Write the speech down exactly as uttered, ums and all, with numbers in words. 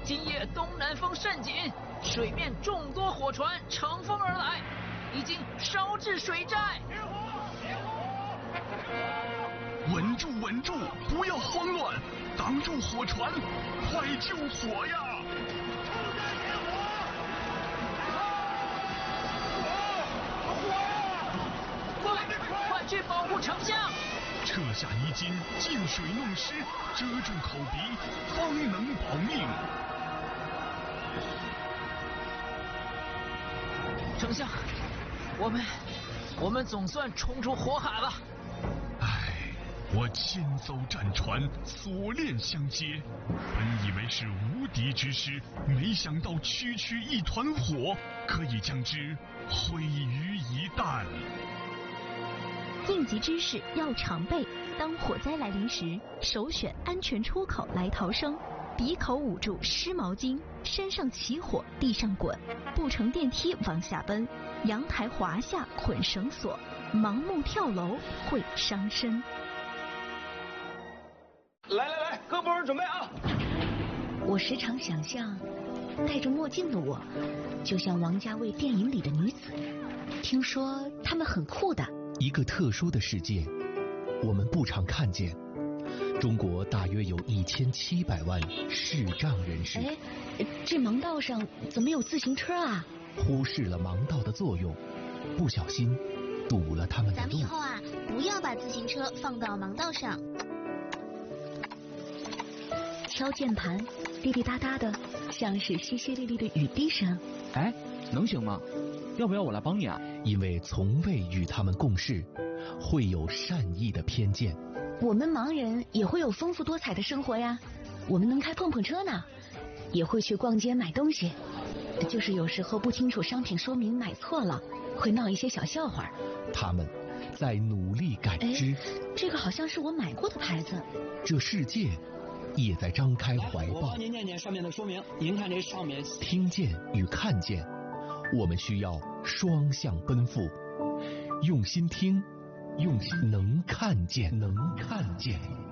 今夜东南风甚紧，水面众多火船乘风而来，已经烧至水寨。 稳住，稳住，不要慌乱，挡住火船，快救火呀！ 快去保护丞相！ 撤下衣襟，进水弄湿，遮住口鼻，方能保命。 丞相，我们我们总算冲出火海了。 唉，我千艘战船，锁链相接，本以为是无敌之师，没想到区区一团火，可以将之毁于一旦。 应急知识要常备，当火灾来临时，首选安全出口来逃生。鼻口捂住湿毛巾，身上起火地上滚，不乘电梯往下奔，阳台滑下捆绳索，盲目跳楼会伤身。 来来来，各部门准备啊！ 我时常想象，戴着墨镜的我，就像王家卫电影里的女子。听说她们很酷的。 一个特殊的世界，我们不常看见。中国大约有一千七百万视障人士。 哎，这盲道上怎么有自行车啊？ 忽视了盲道的作用，不小心堵了他们的路。 咱们以后啊，不要把自行车放到盲道上。 敲键盘，滴滴答答的，像是淅淅沥沥的雨滴声。 哎，能行吗？要不要我来帮你啊？ 因为从未与他们共事，会有善意的偏见。 我们盲人也会有丰富多彩的生活呀，我们能开碰碰车呢，也会去逛街买东西，就是有时候不清楚商品说明买错了，会闹一些小笑话。 他们在努力感知， 这个好像是我买过的牌子。 这世界也在张开怀抱。 我帮您念念上面的说明，您看这上面。 听见与看见，我们需要双向奔赴，用心听，用心能看见，能看见。